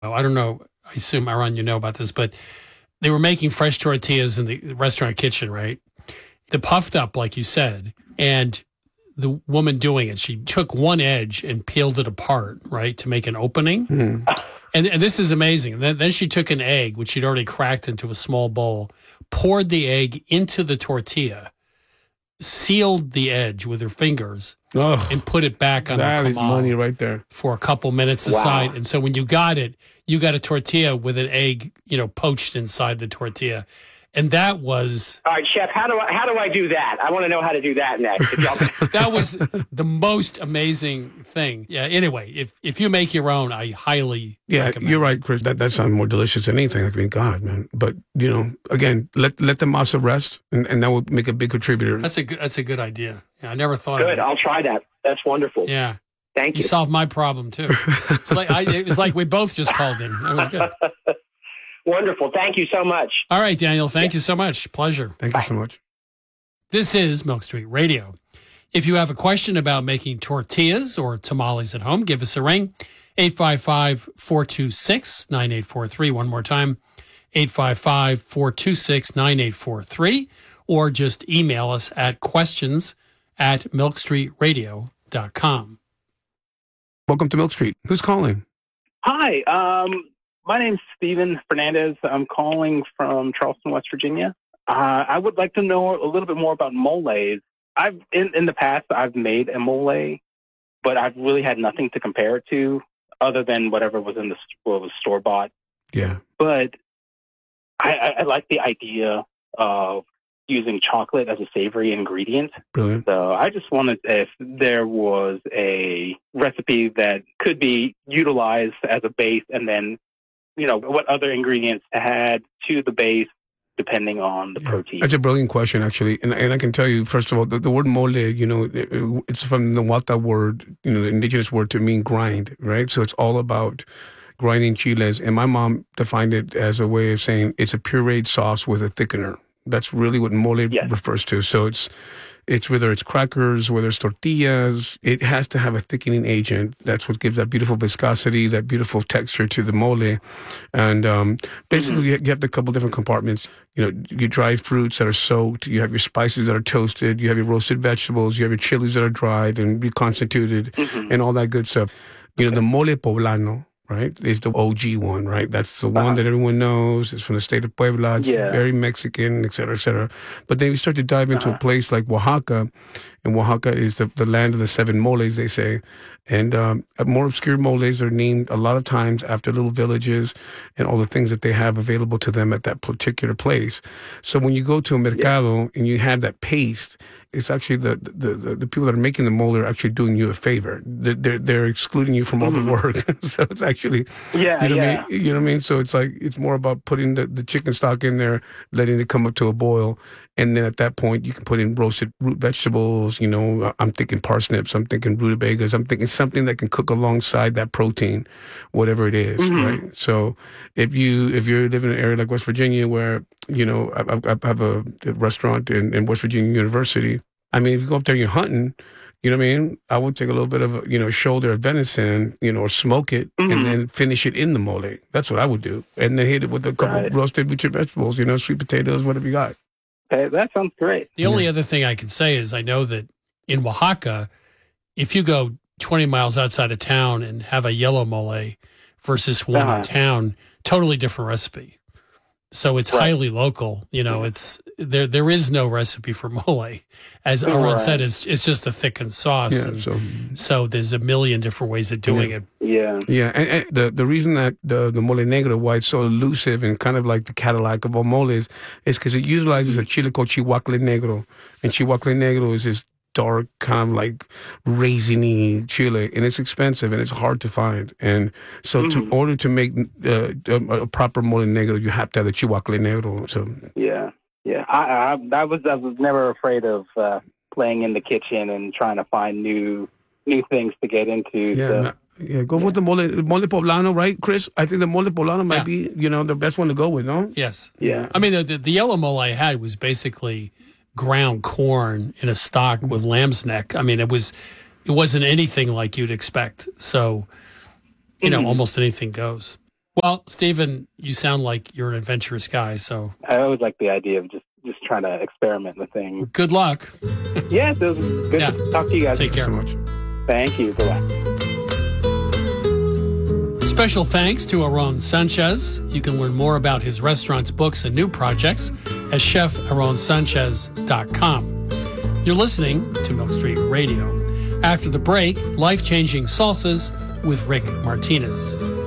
I don't know. I assume, Aaron, you know about this, but they were making fresh tortillas in the restaurant kitchen, right? They puffed up, like you said, and the woman doing it, she took one edge and peeled it apart, right, to make an opening. And this is amazing. Then she took an egg, which she'd already cracked into a small bowl, poured the egg into the tortilla, sealed the edge with her fingers, and put it back on the comal. That is money right there. For a couple minutes aside. And so when you got it, you got a tortilla with an egg, poached inside the tortilla. And that was... All right, Chef, how do I do that? I want to know how to do that next. That was the most amazing thing. Yeah, anyway, if you make your own, I highly recommend you're right, Chris. That sounds more delicious than anything. I mean, God, man. But, again, let the masa rest, and that will make a big contributor. That's a good idea. Yeah, I never thought of it. Good, I'll try that. That's wonderful. Yeah. Thank you. You solved my problem, too. It was like we both just called in. It was good. Wonderful. Thank you so much. All right, Daniel. Thank you so much. Pleasure. Thank you so much. This is Milk Street Radio. If you have a question about making tortillas or tamales at home, give us a ring. 855-426-9843. One more time, 855-426-9843. Or just email us at questions@milkstreetradio.com. Welcome to Milk Street. Who's calling? Hi. My name's Steven Fernandez. I'm calling from Charleston, West Virginia. I would like to know a little bit more about moles. In the past, I've made a mole, but I've really had nothing to compare it to other than whatever was was store-bought. Yeah. But I like the idea of using chocolate as a savory ingredient. Brilliant. So I just wondered if there was a recipe that could be utilized as a base and then what other ingredients to add to the base depending on the protein. That's a brilliant question, actually. And I can tell you, first of all, the word mole, it's from the Hualta word, the indigenous word to mean grind, right? So it's all about grinding chiles. And my mom defined it as a way of saying it's a pureed sauce with a thickener. That's really what mole refers to. So it's whether it's crackers, whether it's tortillas, it has to have a thickening agent. That's what gives that beautiful viscosity, that beautiful texture to the mole. And basically, you have a couple different compartments. Your dried fruits that are soaked. You have your spices that are toasted. You have your roasted vegetables. You have your chilies that are dried and reconstituted, and all that good stuff. The mole poblano, right, is the OG one, right? That's the one that everyone knows. It's from the state of Puebla. It's very Mexican, et cetera, et cetera. But then you start to dive into a place like Oaxaca, and Oaxaca is the land of the seven moles, they say. And more obscure moles are named a lot of times after little villages and all the things that they have available to them at that particular place. So when you go to a mercado and you have that paste, it's actually the people that are making the mole are actually doing you a favor. They're excluding you from all the work. So it's actually, you know what I mean? So it's like, it's more about putting the chicken stock in there, letting it come up to a boil. And then at that point, you can put in roasted root vegetables. I'm thinking parsnips. I'm thinking rutabagas. I'm thinking something that can cook alongside that protein, whatever it is, right? So if you're living in an area like West Virginia where, I have a restaurant in West Virginia University. I mean, if you go up there and you're hunting, you know what I mean? I would take a little bit of, shoulder of venison, or smoke it and then finish it in the mole. That's what I would do. And then hit it with a couple of roasted vegetables, sweet potatoes, whatever you got. Okay, that sounds great. The only other thing I can say is I know that in Oaxaca, if you go 20 miles outside of town and have a yellow mole versus one in town, totally different recipe. So it's highly local. It's there is no recipe for mole. As Aaron said, it's just a thickened sauce. Yeah, so there's a million different ways of doing it. Yeah. Yeah. And the reason that the mole negro, why it's so elusive and kind of like the Cadillac of all moles, is because it utilizes a chile called chihuacle negro. And chihuacle negro is this dark, kind of like raisiny chile, and it's expensive and it's hard to find. And so, in order to make a proper mole negro, you have to have the chihuacle negro. So I was never afraid of playing in the kitchen and trying to find new things to get into. Go with the mole poblano, right, Chris? I think the mole poblano might be the best one to go with, no? Yes. Yeah. I mean, the yellow mole I had was basically ground corn in a stock with lamb's neck. I mean, it wasn't anything like you'd expect. So, almost anything goes. Well, Stephen, you sound like you're an adventurous guy, so I always like the idea of just trying to experiment with things. good luck. Yes, it was good Yeah. to talk to you guys. Take care. So much. Thank you. Bye-bye. Special thanks to Aaron Sanchez. You can learn more about his restaurants, books, and new projects at chefaronsanchez.com. You're listening to Milk Street Radio. After the break, life-changing salsas with Rick Martinez.